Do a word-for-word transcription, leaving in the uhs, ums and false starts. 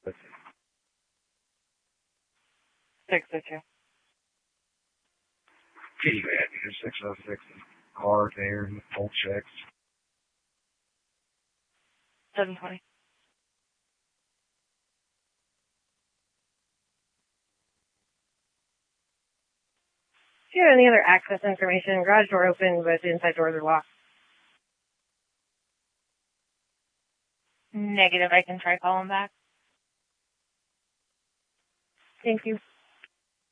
Let's six oh two. see. Bad news. six oh six. Car there. Full checks. seven twenty. Do you have any other access information? Garage door open, but the inside doors are locked. Negative. I can try calling back. Thank you.